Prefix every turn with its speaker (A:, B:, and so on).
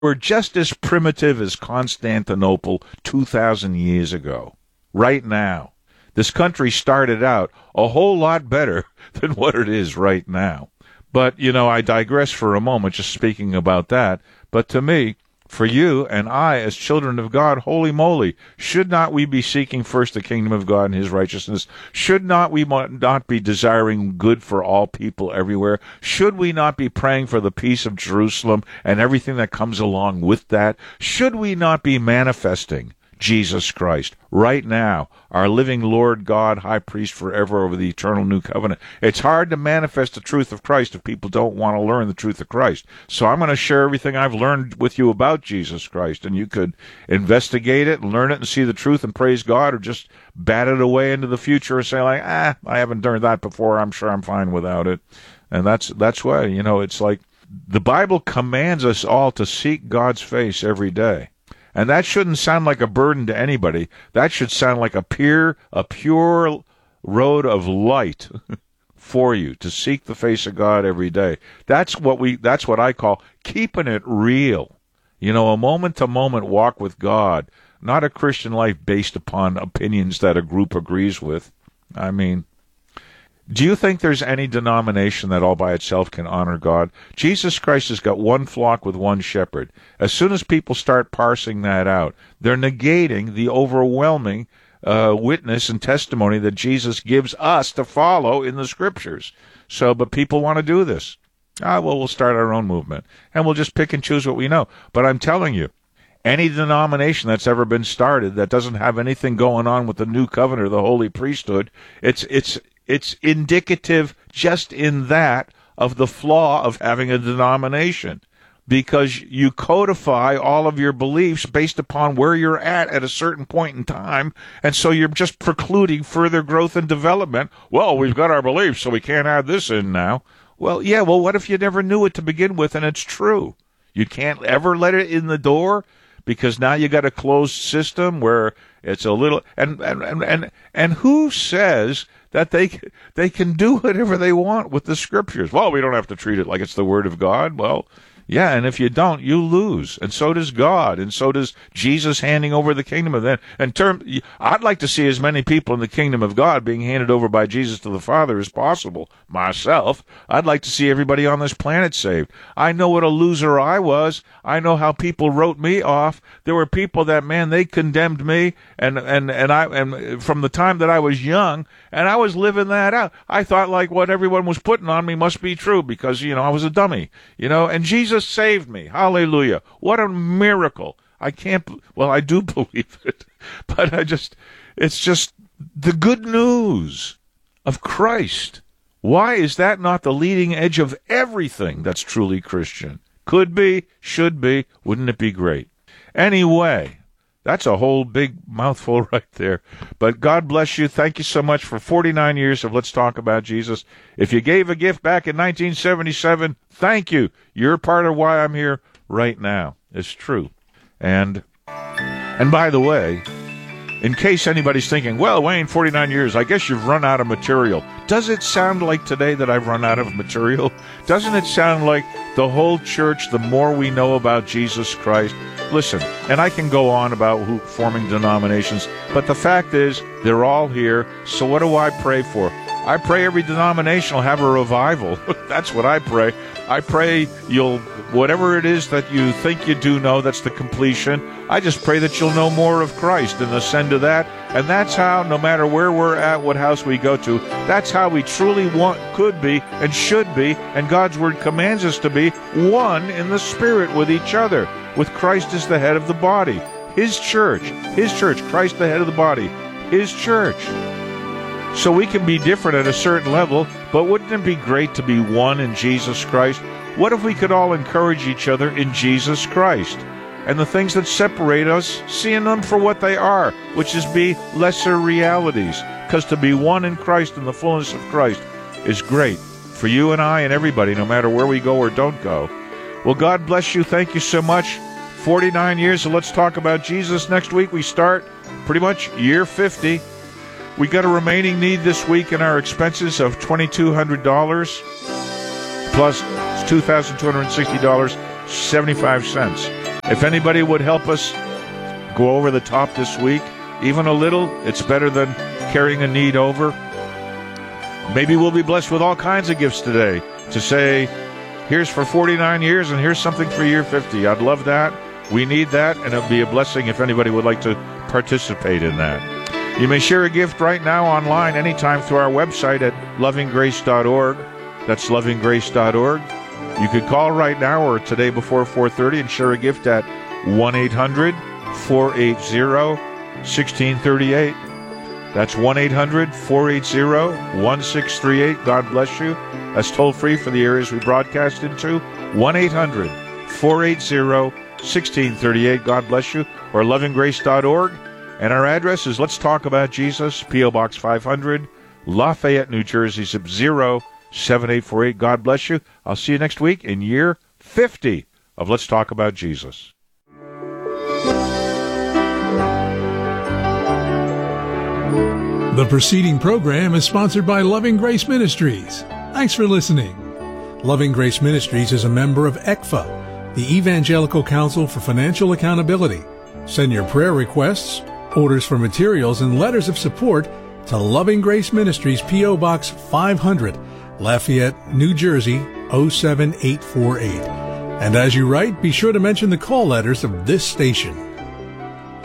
A: We're just as primitive as Constantinople 2,000 years ago. Right now. This country started out a whole lot better than what it is right now. But, I digress for a moment just speaking about that. But to me, for you and I, as children of God, holy moly, should not we be seeking first the kingdom of God and his righteousness? Should not we not be desiring good for all people everywhere? Should we not be praying for the peace of Jerusalem and everything that comes along with that? Should we not be manifesting Jesus Christ right now, our living Lord God, high priest forever over the eternal new covenant? It's hard to manifest the truth of Christ if people don't want to learn the truth of Christ. So I'm going to share everything I've learned with you about Jesus Christ, and you could investigate it and learn it and see the truth and praise God, or just bat it away into the future and say like, I haven't done that before, I'm sure I'm fine without it. And that's why, it's like the Bible commands us all to seek God's face every day. And that shouldn't sound like a burden to anybody. That should sound like a pure road of light for you to seek the face of God every day. That's what I call keeping it real. A moment-to-moment walk with God, not a Christian life based upon opinions that a group agrees with. Do you think there's any denomination that all by itself can honor God? Jesus Christ has got one flock with one shepherd. As soon as people start parsing that out, they're negating the overwhelming witness and testimony that Jesus gives us to follow in the Scriptures. But people want to do this. We'll start our own movement, and we'll just pick and choose what we know. But I'm telling you, any denomination that's ever been started that doesn't have anything going on with the new covenant or the holy priesthood, it's indicative just in that of the flaw of having a denomination, because you codify all of your beliefs based upon where you're at a certain point in time, and so you're just precluding further growth and development. Well, we've got our beliefs, so we can't add this in now. Well, what if you never knew it to begin with and it's true? You can't ever let it in the door because now you got a closed system where it's a little and who says that they can do whatever they want with the Scriptures? Well, we don't have to treat it like it's the Word of God. Well, yeah, and if you don't, you lose, and so does God, and so does Jesus handing over the kingdom of that. I'd like to see as many people in the kingdom of God being handed over by Jesus to the Father as possible. Myself, I'd like to see everybody on this planet saved. I know what a loser I was. I know how people wrote me off. There were people that, they condemned me, and from the time that I was young, and I was living that out. I thought like what everyone was putting on me must be true because, I was a dummy, and Jesus saved me. Hallelujah. What a miracle. I do believe it, but it's just the good news of Christ. Why is that not the leading edge of everything that's truly Christian? Could be, should be, wouldn't it be great? Anyway, that's a whole big mouthful right there. But God bless you. Thank you so much for 49 years of Let's Talk About Jesus. If you gave a gift back in 1977, thank you. You're part of why I'm here right now. It's true. And by the way, in case anybody's thinking, well, Wayne, 49 years, I guess you've run out of material. Does it sound like today that I've run out of material? Doesn't it sound like the whole church, the more we know about Jesus Christ? Listen, and I can go on about forming denominations, but the fact is, they're all here, so what do I pray for? I pray every denomination will have a revival. That's what I pray. I pray whatever it is that you think you do know, that's the completion. I just pray that you'll know more of Christ and ascend to that. And that's how, no matter where we're at, what house we go to, that's how we truly could be and should be, and God's Word commands us to be one in the Spirit with each other, with Christ as the head of the body. His church, Christ the head of the body, His church. So we can be different at a certain level, but wouldn't it be great to be one in Jesus Christ? What if we could all encourage each other in Jesus Christ? And the things that separate us, seeing them for what they are, which is be lesser realities. Because to be one in Christ in the fullness of Christ is great for you and I and everybody, no matter where we go or don't go. Well, God bless you. Thank you so much. 49 years, so let's talk about Jesus. Next week we start pretty much year 50. We got a remaining need this week in our expenses of $2,200 plus $2,260.75. If anybody would help us go over the top this week, even a little, it's better than carrying a need over. Maybe we'll be blessed with all kinds of gifts today to say, here's for 49 years and here's something for year 50. I'd love that. We need that, and it'd be a blessing if anybody would like to participate in that. You may share a gift right now online anytime through our website at lovinggrace.org. That's lovinggrace.org. You could call right now or today before 4:30 and share a gift at 1-800-480-1638. That's 1-800-480-1638. God bless you. That's toll free for the areas we broadcast into. 1-800-480-1638. God bless you. Or lovinggrace.org. And our address is Let's Talk About Jesus, P.O. Box 500, Lafayette, New Jersey, zip 07848. God bless you. I'll see you next week in year 50 of Let's Talk About Jesus.
B: The preceding program is sponsored by Loving Grace Ministries. Thanks for listening. Loving Grace Ministries is a member of ECFA, the Evangelical Council for Financial Accountability. Send your prayer requests, orders for materials, and letters of support to Loving Grace Ministries, P.O. Box 500, Lafayette, New Jersey, 07848. And as you write, be sure to mention the call letters of this station.